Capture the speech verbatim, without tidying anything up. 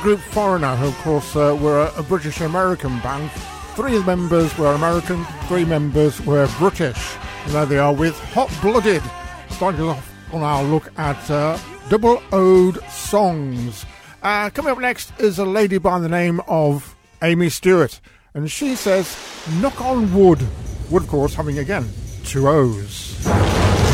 group Foreigner, who of course uh, were a, a British-American band. Three of the members were American, three members were British. And there they are with Hot Blooded, starting off on our look at uh, double ode songs. Uh, coming up next is a lady by the name of Amy Stewart, and she says, knock on wood. Wood, of course, having again two O's.